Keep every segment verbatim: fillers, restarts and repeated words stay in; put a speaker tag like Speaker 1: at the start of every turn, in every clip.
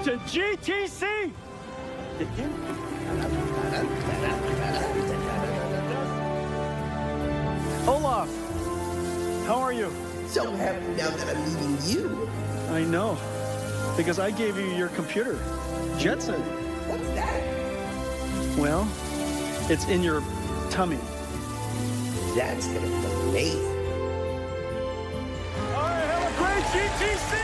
Speaker 1: to G T C! Olaf, how are you?
Speaker 2: So happy now that I'm meeting you.
Speaker 1: I know, because I gave you your computer, Jetson.
Speaker 2: What's that?
Speaker 1: Well, it's in your tummy.
Speaker 2: That's gonna be amazing.
Speaker 1: All right, have a great G T C!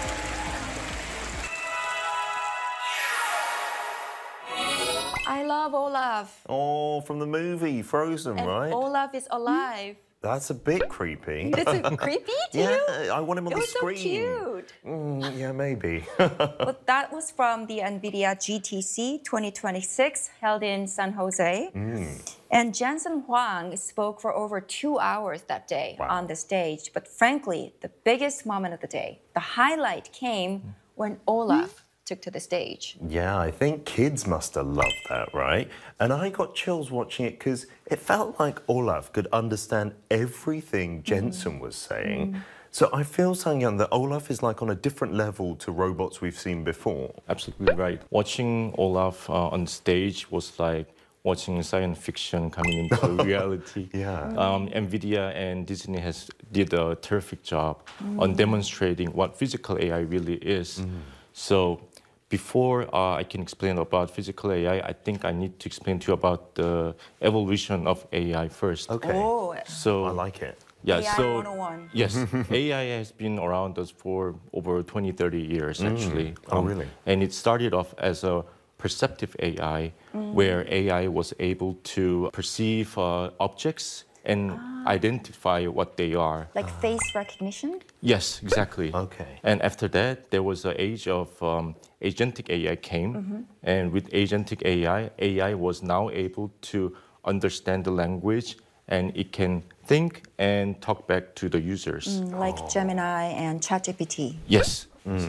Speaker 3: I love Olaf.
Speaker 4: Oh, from the movie Frozen,
Speaker 3: And
Speaker 4: right?
Speaker 3: Olaf is alive.
Speaker 4: That's a bit creepy.
Speaker 3: Is it creepy to
Speaker 4: yeah,
Speaker 3: you?
Speaker 4: I want him on
Speaker 3: It
Speaker 4: the
Speaker 3: was so
Speaker 4: screen.
Speaker 3: cute.
Speaker 4: Mm, yeah, maybe.
Speaker 3: Well, that was from the NVIDIA G T C twenty twenty-six held in San Jose.
Speaker 4: Mm.
Speaker 3: And Jensen Huang spoke for over two hours that day
Speaker 4: Wow.
Speaker 3: on the stage. But frankly, the biggest moment of the day, the highlight came when Olaf took to the stage.
Speaker 4: Yeah, I think kids must have loved that, right? And I got chills watching it because it felt like Olaf could understand everything Jensen was saying.
Speaker 3: Mm.
Speaker 4: So I feel, Sang-Yeon, that Olaf is like on a different level to robots we've seen before.
Speaker 5: Absolutely right. Watching Olaf uh, on stage was like watching science fiction coming into reality.
Speaker 4: Yeah.
Speaker 5: Um, NVIDIA and Disney has did a terrific job on demonstrating what physical A I really is. So before uh, I can explain about physical A I, I think I need to explain to you about the evolution of A I first.
Speaker 4: Okay.
Speaker 3: Oh,
Speaker 5: So
Speaker 4: I like it.
Speaker 5: yeah,
Speaker 3: A I
Speaker 5: so
Speaker 3: one oh one.
Speaker 5: yes, A I has been around us for over twenty, thirty years actually.
Speaker 4: Oh, really?
Speaker 5: And it started off as a perceptive A I, where A I was able to perceive uh, objects and identify what they are.
Speaker 3: Like face recognition?
Speaker 5: Yes, exactly.
Speaker 4: Okay.
Speaker 5: And after that, there was an age of um, agentic A I came, and with agentic A I, A I was now able to understand the language, and it can think and talk back to the users.
Speaker 3: Mm, like Gemini and ChatGPT.
Speaker 5: Yes.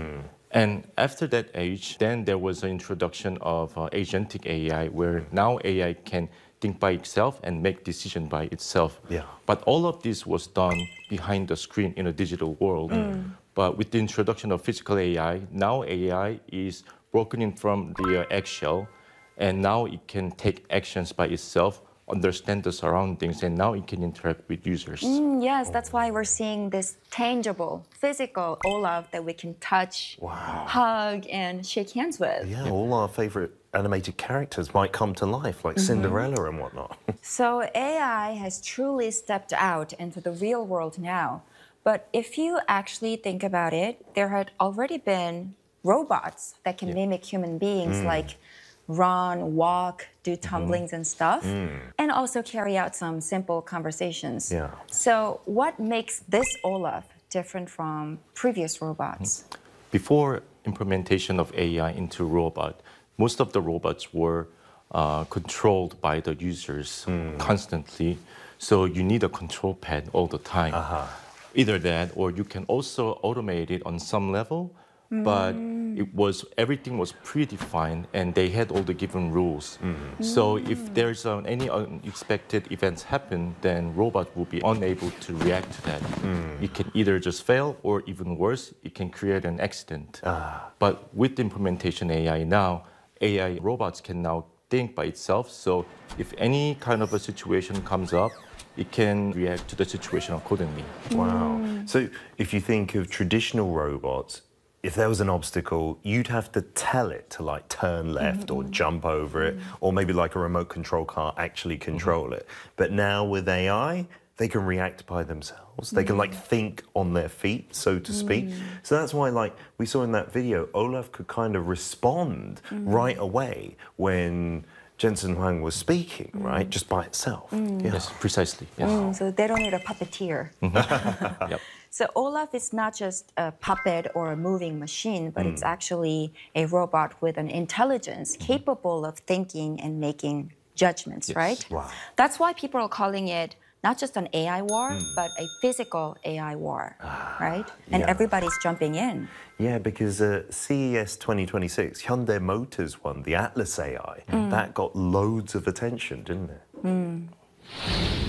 Speaker 5: And after that age, then there was an introduction of uh, agentic A I, where now A I can think by itself and make decision by itself.
Speaker 4: Yeah.
Speaker 5: But all of this was done behind the screen in a digital world. But with the introduction of physical A I, now A I is broken in from the uh, eggshell, and now it can take actions by itself, understand the surroundings, and now it can interact with users.
Speaker 3: Mm, yes, that's why we're seeing this tangible, physical Olaf that we can touch,
Speaker 4: Wow.
Speaker 3: hug, and shake hands with.
Speaker 4: Yeah, all our favorite animated characters might come to life, like Cinderella and whatnot.
Speaker 3: So A I has truly stepped out into the real world now. But if you actually think about it, there had already been robots that can mimic human beings, like run, walk, do tumblings and stuff, and also carry out some simple conversations.
Speaker 4: Yeah.
Speaker 3: So what makes this Olaf different from previous robots?
Speaker 5: Before implementation of A I into robot, most of the robots were uh, controlled by the users constantly. So you need a control pad all the time. Either that, or you can also automate it on some level. But it was everything was predefined, and they had all the given rules. So if there's uh, any unexpected events happen, then robot will be unable to react to that. It can either just fail, or even worse, it can create an accident. But with the implementation A I now, A I robots can now think by itself. So if any kind of a situation comes up, it can react to the situation accordingly.
Speaker 4: Wow. So if you think of traditional robots, if there was an obstacle, you'd have to tell it to like turn left or jump over it, or maybe like a remote control car actually control it. But now with A I, they can react by themselves. They can like think on their feet, so to speak. So that's why, like we saw in that video, Olaf could kind of respond right away when Jensen Huang was speaking, right? Just by itself. Yeah.
Speaker 5: Yes, precisely. Yes.
Speaker 3: Mm, so they don't need a puppeteer.
Speaker 5: Yep.
Speaker 3: So Olaf is not just a puppet or a moving machine, but it's actually a robot with an intelligence capable of thinking and making judgments,
Speaker 5: Yes.
Speaker 3: right?
Speaker 4: Wow.
Speaker 3: That's why people are calling it not just an A I war, but a physical A I war, right? And
Speaker 4: yeah.
Speaker 3: everybody's jumping in.
Speaker 4: Yeah, because uh, C E S twenty twenty-six, Hyundai Motors won the Atlas A I. That got loads of attention, didn't it?